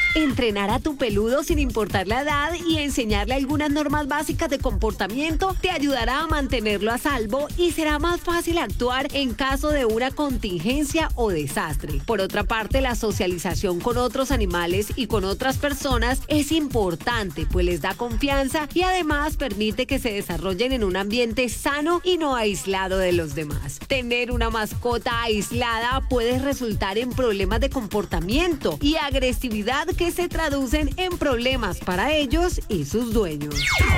Entrenar a tu peludo sin importar la edad y enseñarle algunas normas básicas de comportamiento te ayudará a mantenerlo a salvo y será más fácil actuar en caso de una contingencia o desastre. Por otra parte, la socialización con otros animales y con otras personas es importante, pues les da confianza y además permite que se desarrollen en un ambiente sano y no aislado de los demás. Tener una mascota aislada puede resultar en problemas de comportamiento y agresividad que se traducen en problemas para ellos y sus dueños.